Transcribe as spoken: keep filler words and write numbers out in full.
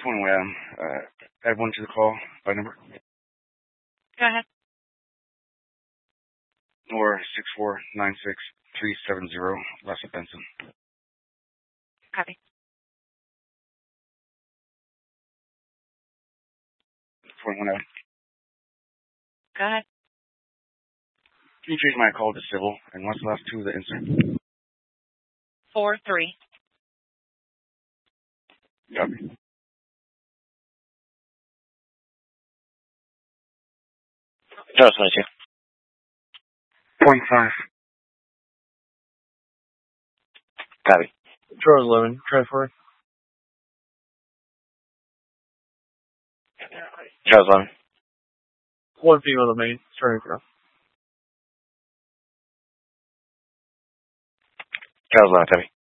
Point Adam. Uh, add one to the call by number. Go ahead. Or six four nine six three seven zero. Lassa Benson. Copy. Point one Adam. Go ahead. Can you change my call to civil? And what's the last two of the insert? Four three. Copy. Charles twenty-two. Point five. Copy. Charles eleven. Try for Charles eleven. one female domain. Starting from. Charles eleven, copy.